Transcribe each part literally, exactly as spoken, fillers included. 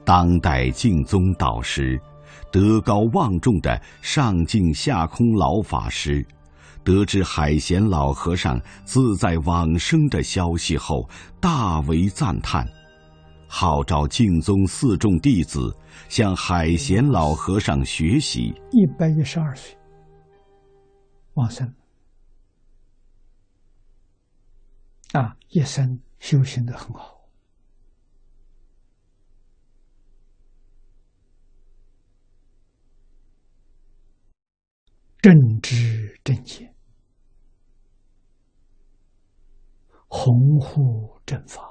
当代净宗导师，德高望重的上净下空老法师，得知海贤老和尚自在往生的消息后，大为赞叹，号召净宗四众弟子向海贤老和尚学习。 一百一十二岁往生啊，一生修行得很好。正知正见，弘护正法，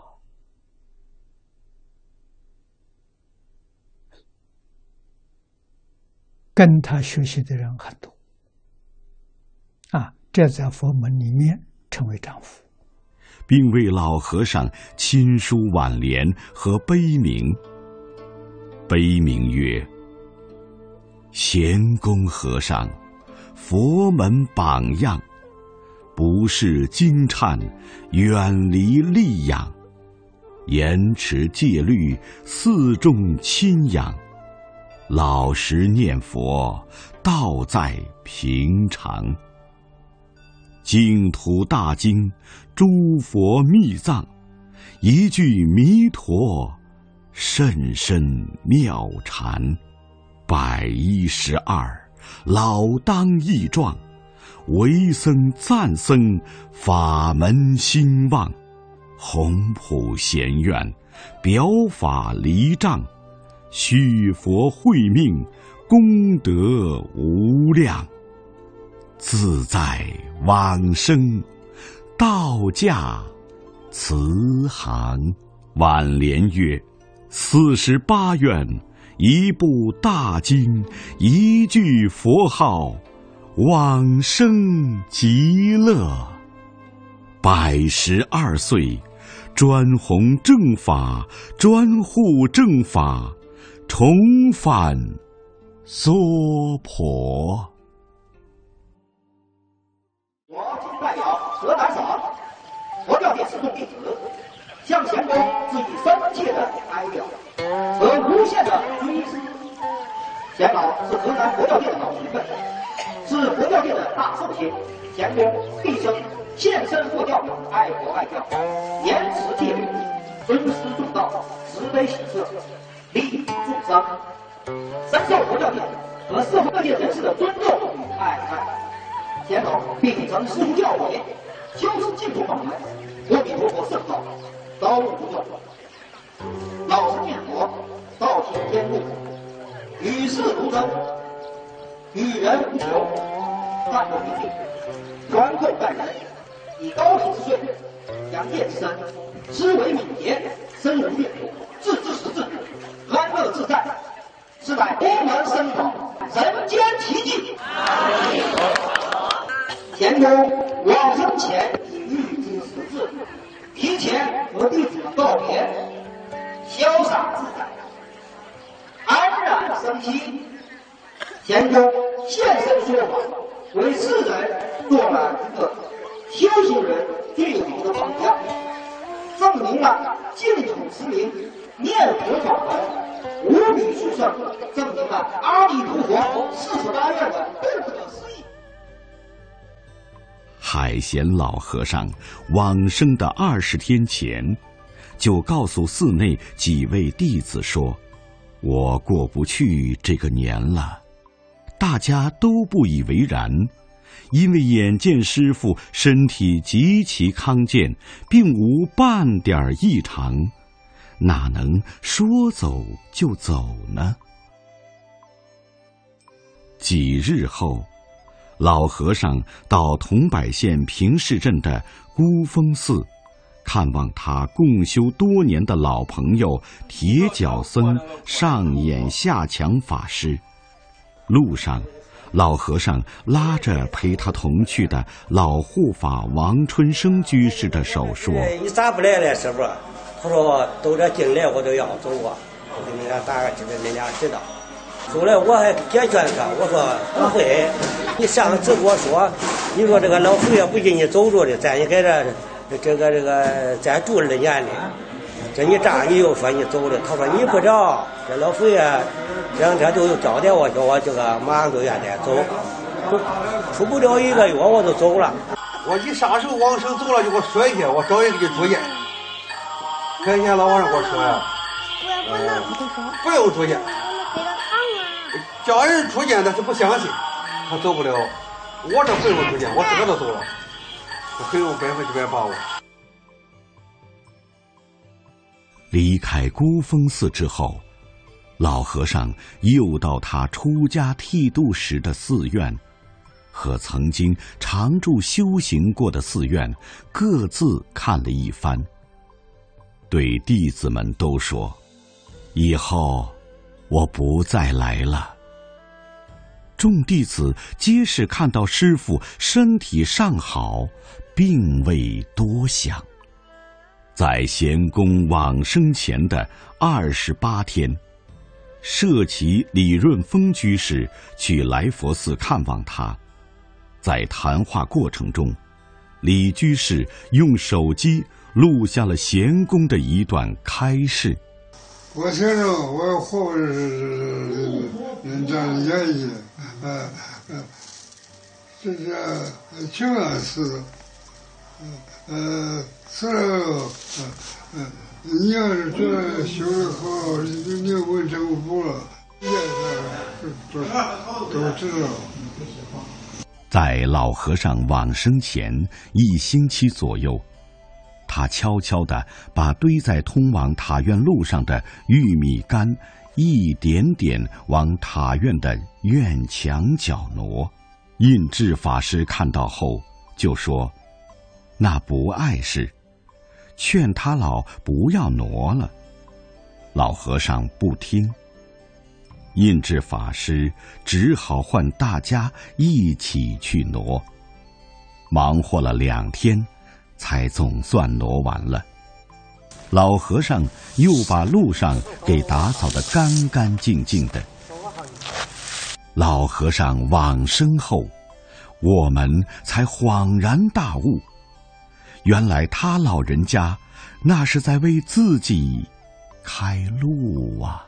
跟他学习的人很多啊，这在佛门里面称为丈夫， 并为老和尚亲书挽联和碑铭。碑铭曰：贤公和尚，佛门榜样，不是惊颤，远离戾养，严持戒律，四众亲仰，老实念佛，道在平常。净土大经，诸佛密藏，一句弥陀，甚深妙禅。百一十二，老当益壮，为僧赞僧，法门兴旺。宏普贤愿，表法离障，续佛慧命，功德无量。自在往生，道驾慈航。挽联曰：四十八愿，一部大经，一句佛号，往生极乐。百十二岁，专弘正法，专护正法，重返娑婆。 我今天代表河南省佛教界四众弟子，向贤公致以深切的哀悼和无限的追思。贤老是河南佛教界的老学问，是佛教界的大寿星。贤公毕生献身佛教，爱国爱教，严持戒律，尊师重道，慈悲喜舍，利益众生，深受佛教界和社会各界人士的尊重与爱戴。贤老并曾师出教诲，修持净土法门，阿弥陀佛圣道，高悟不断。老实念佛，道体天路，与世如真，与人无求，淡泊平静，宽厚待人，以高体之税，养业之身，思维敏捷，深入阅读，自知识智，安乐自在，是乃佛门僧宝，人间奇迹。贤公往生前已预知时至，提前和弟子们告别，潇洒自在，安然生息。贤公现身说法，为世人做了一个修行人最好的榜样，证明了净土持名念佛法门无比殊胜，证明了阿弥陀佛四十八愿的不可思议。 海贤老和尚往生的二十天前，就告诉寺内几位弟子说：“我过不去这个年了。”大家都不以为然，因为眼见师父身体极其康健，并无半点异常，哪能说走就走呢？几日后，老和尚到桐柏县平市镇的孤峰寺，看望他共修多年的老朋友铁脚僧上演下强法师。路上，老和尚拉着陪他同去的老护法王春生居士的手说：“ 你咋不来了，师傅？”他说：“都这进来我都要走啊，我给你俩大概知道，你俩知道。”后来我还解劝他，我说不会，你上次跟我说，你说这个老佛爷不给你走着的，咱也在这这个这个再住二年的， 这你站你又说你走了，他说你不着，这老佛爷这两天都有交代我，叫我这个马上就愿得走，出不了一个月我就走了。 我一啥时候往生走了就给我说一下，我找人给你住院。看见老和尚给我说呀，呃，不用住院，叫人住院他是不相信，他走不了。我这不用住院，我自个都走了，我很有百分之百把握。 离开孤峰寺之后，老和尚又到他出家剃度时的寺院，和曾经常住修行过的寺院各自看了一番，对弟子们都说：“以后我不再来了。”众弟子皆是看到师父身体尚好，并未多想。在贤公往生前的二十八天，舍其李润峰居士去来佛寺看望他。在谈话过程中，李居士用手机录下了贤公的一段开示。 我听着我活着是人家的言语，呃呃，这是挺安似的，呃，是呃呃，你要是觉得修得好，你你问政府了，也是都都知道。 在老和尚往生前一星期左右，他悄悄地把堆在通往塔院路上的玉米杆一点点往塔院的院墙角挪。印智法师看到后就说：“那不碍事，劝他老不要挪了。”老和尚不听，印智法师只好唤大家一起去挪。忙活了两天，才总算挪完了。老和尚又把路上给打扫得干干净净的。老和尚往生后，我们才恍然大悟，原来他老人家那是在为自己开路啊。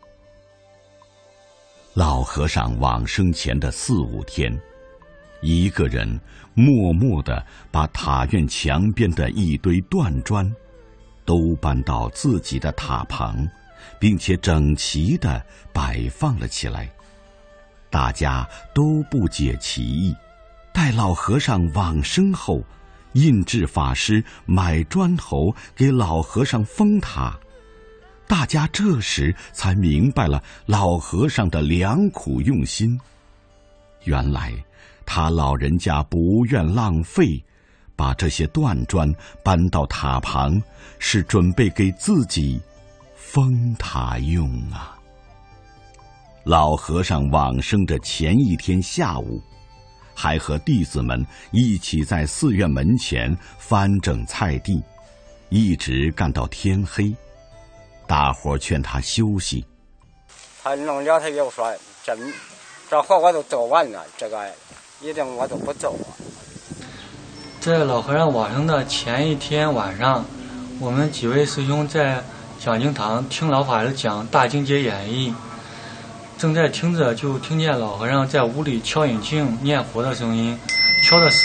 老和尚往生前的四五天，一个人默默地把塔院墙边的一堆断砖都搬到自己的塔旁，并且整齐地摆放了起来。大家都不解其意。待老和尚往生后，印智法师买砖头给老和尚封塔，大家这时才明白了老和尚的良苦用心。原来他老人家不愿浪费，把这些断砖搬到塔旁，是准备给自己封塔用啊。老和尚往生的前一天下午，还和弟子们一起在寺院门前翻整菜地，一直干到天黑。大伙劝他休息， 他弄了，他又说：“这这活我都做完了，这个一定我都不走了。” 在老和尚往生的前一天晚上，我们几位师兄在讲经堂听老法师讲《大经解演义》，正在听着，就听见老和尚在屋里敲引磬念佛的声音，敲的